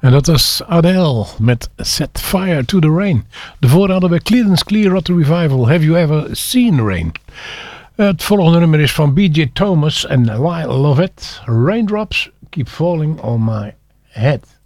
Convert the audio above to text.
En dat was Adele met Set Fire to the Rain. Daarvoor hadden we Creedence Clearwater Revival. Have you ever seen rain? Het volgende nummer is van B.J. Thomas en I Love It. Raindrops keep falling on my head.